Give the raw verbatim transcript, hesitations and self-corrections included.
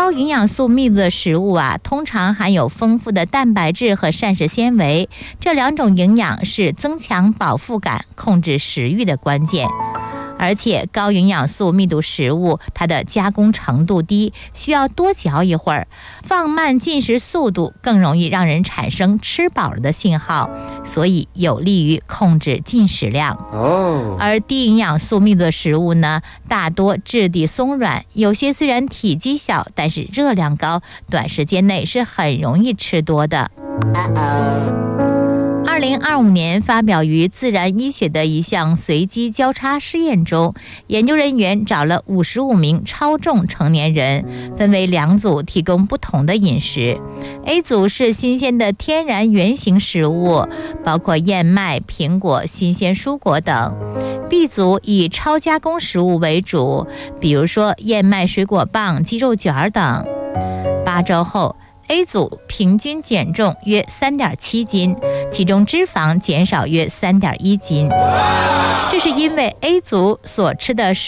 高营养素密度的食物啊，通常含有丰富的蛋白质和膳食纤维，这两种营养是增强饱腹感、控制食欲的关键。而且高营养素密度食物它的加工程度低，需要多嚼一会儿，放慢进食速度，更容易让人产生吃饱了的信号，所以有利于控制进食量。 哦， 而低营养素密度的食物呢，大多质地松软，有些虽然体积小，但是热量高，短时间内是很容易吃多的。二零二五年发表于《自然医学》的一项随机交叉试验中，研究人员找了五十五名超重成年人，分为两组，提供不同的饮食。A 组是新鲜的天然原型食物，包括燕麦、苹果、新鲜蔬果等。B 组以超加工食物为主，比如说燕麦水果棒、鸡肉卷等。八周后，A 组平均减重约 三点七斤，其中脂肪减少约 三点一斤。这是因为 A 组所吃的